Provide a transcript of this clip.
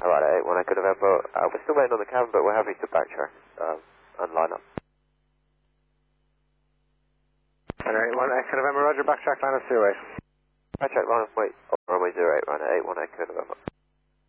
Alright, 8-1 Echo November. We're still waiting on the cabin, but we're happy to backtrack and line up. Alright, 1 Echo November, roger, backtrack line up 08. Backtrack line up, wait, runway 08, runway 8-1 Echo November.